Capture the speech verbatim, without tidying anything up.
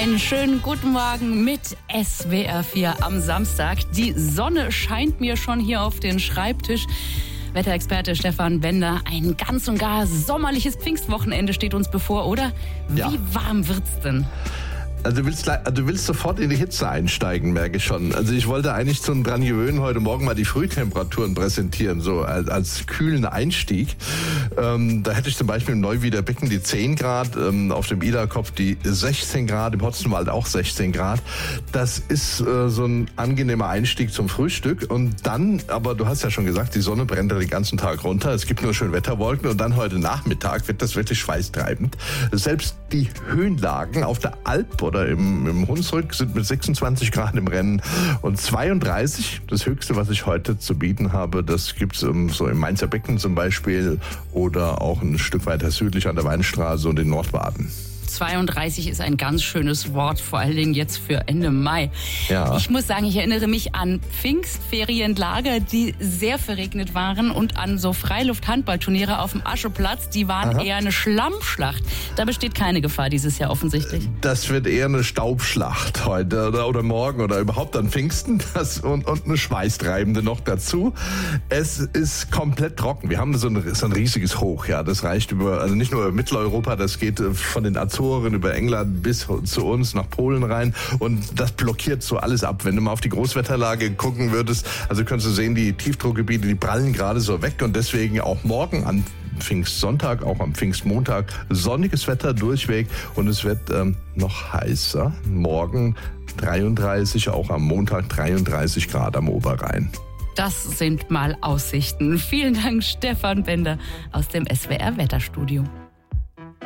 Einen schönen guten Morgen mit S W R vier am Samstag. Die Sonne scheint mir schon hier auf den Schreibtisch. Wetterexperte Stefan Bender, ein ganz und gar sommerliches Pfingstwochenende steht uns bevor, oder? Wie Ja. warm wird's denn? Also du willst, also du willst sofort in die Hitze einsteigen, merke ich schon. Also ich wollte eigentlich zum dran gewöhnen, heute Morgen mal die Frühtemperaturen präsentieren, so als, als kühlen Einstieg. Ähm, da hätte ich zum Beispiel im Neuwieder Becken die zehn Grad, ähm, auf dem Ida-Kopf die sechzehn Grad, im Hotzenwald auch sechzehn Grad. Das ist äh, so ein angenehmer Einstieg zum Frühstück. Und dann, aber du hast ja schon gesagt, die Sonne brennt ja den ganzen Tag runter. Es gibt nur schön Wetterwolken und dann heute Nachmittag wird das wirklich schweißtreibend. Selbst die Höhenlagen auf der Alp oder im, im Hunsrück sind mit sechsundzwanzig Grad im Rennen und zweiunddreißig, das Höchste, was ich heute zu bieten habe, das gibt's um, so im Mainzer Becken zum Beispiel oder auch ein Stück weiter südlich an der Weinstraße und in Nordbaden. zweiunddreißig ist ein ganz schönes Wort, vor allen Dingen jetzt für Ende Mai. Ja. Ich muss sagen, ich erinnere mich an Pfingstferienlager, die sehr verregnet waren und an so Freiluft-Handballturniere auf dem Ascheplatz, die waren Aha. eher eine Schlammschlacht. Da besteht keine Gefahr dieses Jahr offensichtlich. Das wird eher eine Staubschlacht heute oder, oder morgen oder überhaupt an Pfingsten das, und, und eine schweißtreibende noch dazu. Es ist komplett trocken. Wir haben so ein, so ein riesiges Hoch, ja. Das reicht über, also nicht nur über Mitteleuropa, das geht äh, von den Azoren über England bis zu uns nach Polen rein und das blockiert so alles ab. Wenn du mal auf die Großwetterlage gucken würdest, also könntest du sehen, die Tiefdruckgebiete, die prallen gerade so weg und deswegen auch morgen an Pfingstsonntag, auch am Pfingstmontag, sonniges Wetter durchweg und es wird ähm, noch heißer. Morgen dreiunddreißig, auch am Montag dreiunddreißig Grad am Oberrhein. Das sind mal Aussichten. Vielen Dank, Stefan Bender aus dem S W R Wetterstudio.